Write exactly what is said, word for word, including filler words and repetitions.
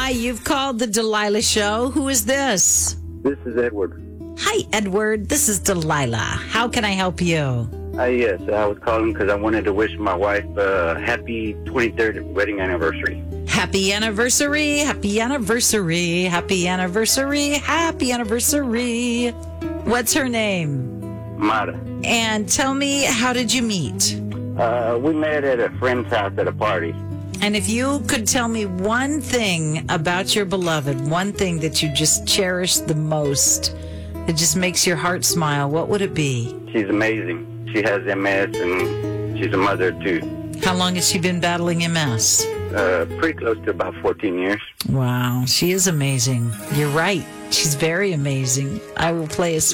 Hi, you've called the Delilah Show. Who is this? This is Edward. Hi, Edward. This is Delilah. How can I help you? Uh, yes, I was calling because I wanted to wish my wife a happy twenty-third wedding anniversary. Happy anniversary, happy anniversary, happy anniversary, happy anniversary. What's her name? Mara. And tell me, how did you meet? Uh, we met at a friend's house at a party. And if you could tell me one thing about your beloved, one thing that you just cherish the most, it just makes your heart smile, what would it be? She's amazing. She has M S and she's a mother too. How long has she been battling M S? Uh, pretty close to about fourteen years. Wow, she is amazing. You're right. She's very amazing. I will play a